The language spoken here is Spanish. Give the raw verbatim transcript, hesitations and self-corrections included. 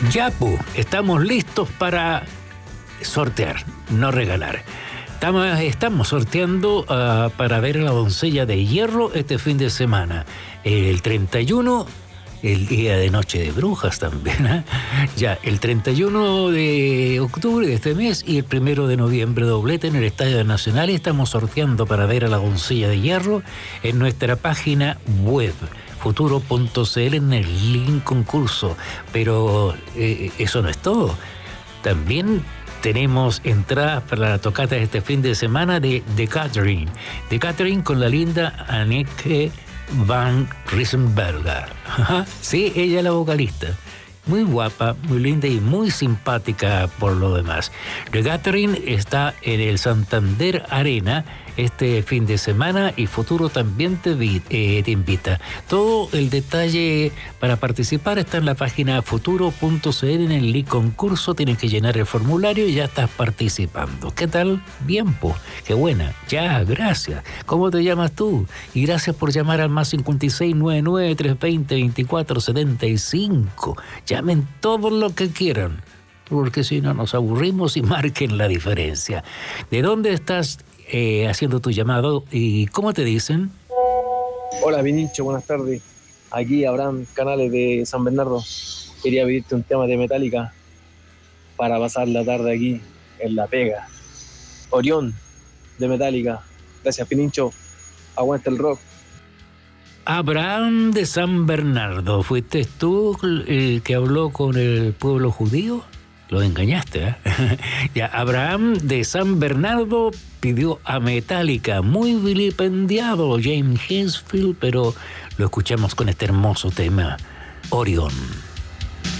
Ya, pues, estamos listos para sortear, no regalar. Estamos, estamos sorteando uh, para ver a la doncella de hierro este fin de semana. El treinta y uno, el día de Noche de Brujas también. ¿eh? Ya, el treinta y uno de octubre de este mes y el primero de noviembre, doblete en el Estadio Nacional. Y estamos sorteando para ver a la doncella de hierro en nuestra página web. futuro punto c l en el link concurso. Pero eh, eso no es todo. También tenemos entradas para la tocata de este fin de semana de The Catherine. The Catherine con la linda Anneke van Riesenberger. Sí, ella es la vocalista. Muy guapa, muy linda y muy simpática por lo demás. The Catherine está en el Santander Arena este fin de semana y Futuro también te, vi, eh, te invita. Todo el detalle para participar está en la página futuro punto c l en el link concurso. Tienes que llenar el formulario y ya estás participando. ¿Qué tal? Bien, pues. Qué buena. Ya, gracias. ¿Cómo te llamas tú? Y gracias por llamar al más cincuenta y seis, noventa y nueve, trescientos veinte, veinticuatro setenta y cinco. Llamen todo lo que quieran, porque si no nos aburrimos y marquen la diferencia. ¿De dónde estás eh, haciendo tu llamado y cómo te dicen? Hola, Vinicho, buenas tardes. Aquí Abraham Canales de San Bernardo. Quería pedirte un tema de Metallica para pasar la tarde aquí en La Pega. Orión de Metallica. Gracias, Pinincho. Aguanta el rock. Abraham de San Bernardo, ¿fuiste tú el que habló con el pueblo judío? Lo engañaste, ¿eh? Ya, Abraham de San Bernardo pidió a Metallica, muy vilipendiado James Hetfield, pero lo escuchamos con este hermoso tema, Orión.